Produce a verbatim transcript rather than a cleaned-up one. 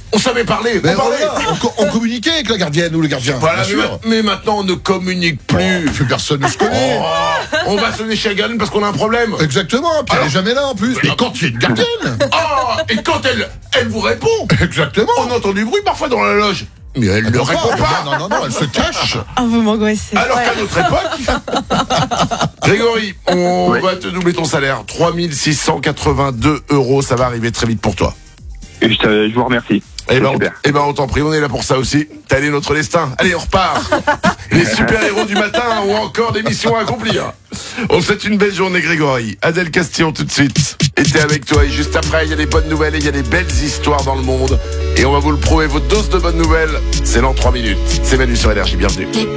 On savait parler, Mais on parlait. voilà, on, co- on communiquait avec la gardienne ou le gardien. Voilà, bien mais, sûr. ma- mais maintenant on ne communique plus. Plus personne ne se connaît. Oh, on va sonner chez la gardienne parce qu'on a un problème. Exactement, puis elle Alors- est jamais là en plus. Et quand il y a une gardienne. Oh, et quand elle, elle vous répond, Exactement. on entend du bruit parfois dans la loge. Mais elle ne répond pas. Non, non, non, elle se cache. Ah, vous m'angoissez. Alors Ouais. qu'à notre époque, Grégory, on Oui. va te doubler ton salaire. trois mille six cent quatre-vingt-deux euros, ça va arriver très vite pour toi. Et je, te- je vous remercie. Eh C'est ben, on, super. eh ben, on t'en prie, on est là pour ça aussi. T'as allé notre destin. Allez, on repart. Les super-héros du matin ont encore des missions à accomplir. On te souhaite une belle journée, Grégory. Adèle Castillon, tout de suite, était avec toi. Et juste après, il y a des bonnes nouvelles et il y a des belles histoires dans le monde. Et on va vous le prouver, votre dose de bonnes nouvelles, c'est dans trois minutes. C'est Manu sur Énergie, bienvenue.